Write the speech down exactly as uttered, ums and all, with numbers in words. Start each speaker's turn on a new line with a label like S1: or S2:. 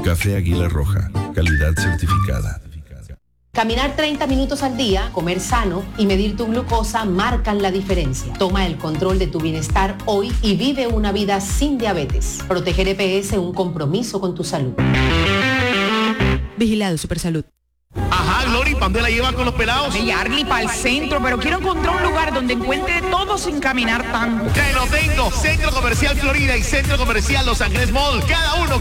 S1: Café Águila Roja, calidad certificada.
S2: Caminar treinta minutos al día, comer sano y medir tu glucosa marcan la diferencia. Toma el control de tu bienestar hoy y vive una vida sin diabetes. Proteger E P S, un compromiso con tu salud.
S3: Vigilado Supersalud.
S4: Ajá, Glory, ¿para dónde la llevas con los pelados?
S5: Hey, Arly, para el centro, pero quiero encontrar un lugar donde encuentre todo sin caminar tanto.
S4: Te lo tengo, Centro Comercial Florida y Centro Comercial Los Ángeles Mall, cada uno